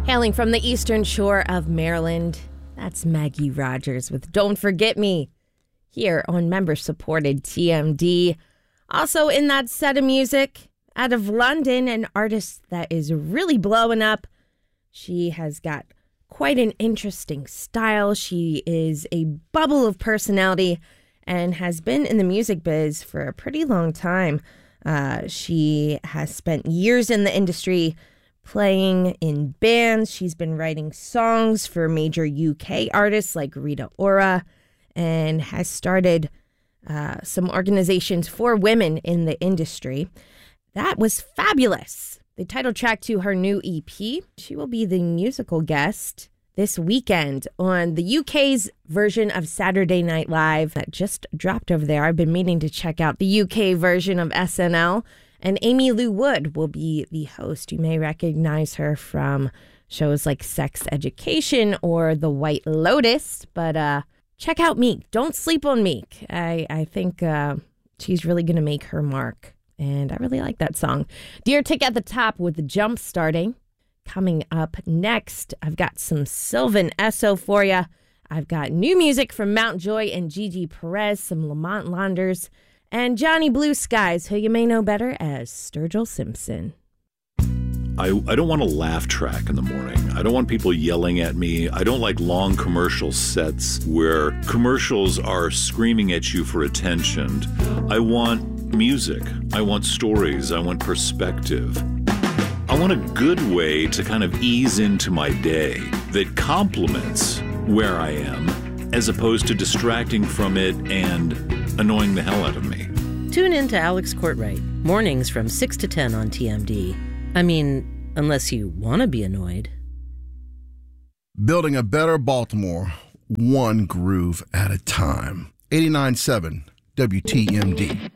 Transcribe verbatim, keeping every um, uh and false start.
Hailing from the eastern shore of Maryland, that's Maggie Rogers with Don't Forget Me here on member-supported T M D. Also in that set of music, out of London, an artist that is really blowing up. She has got quite an interesting style. She is a bubble of personality and has been in the music biz for a pretty long time. Uh, she has spent years in the industry playing in bands. She's been writing songs for major U K artists like Rita Ora and has started uh, some organizations for women in the industry. That was fabulous. The title track to her new E P. She will be the musical guest this weekend on the U K's version of Saturday Night Live that just dropped over there. I've been meaning to check out the U K version of S N L. And Amy Lou Wood will be the host. You may recognize her from shows like Sex Education or The White Lotus. But uh, check out Meek. Don't sleep on Meek. I, I think uh, she's really going to make her mark. And I really like that song. Dear Tick at the top with the jump starting. Coming up next, I've got some Sylvan Esso for you. I've got new music from Mount Joy and Gigi Perez, some Lamont Launders, and Johnny Blue Skies, who you may know better as Sturgill Simpson. I, I don't want a laugh track in the morning. I don't want people yelling at me. I don't like long commercial sets where commercials are screaming at you for attention. I want music. I want stories. I want perspective. I want a good way to kind of ease into my day that complements where I am as opposed to distracting from it and annoying the hell out of me. Tune in to Alex Courtwright, mornings from six to ten on T M D. I mean, unless you want to be annoyed. Building a better Baltimore, one groove at a time. eighty-nine point seven W T M D.